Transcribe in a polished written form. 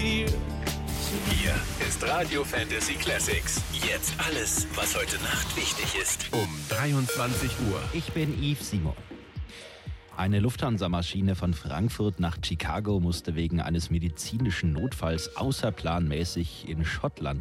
feel. Hier ist Radio Fantasy Classics. Jetzt alles, was heute Nacht wichtig ist. Um 23 Uhr. Ich bin Yves Simon. Eine Lufthansa-Maschine von Frankfurt nach Chicago musste wegen eines medizinischen Notfalls außerplanmäßig in Schottland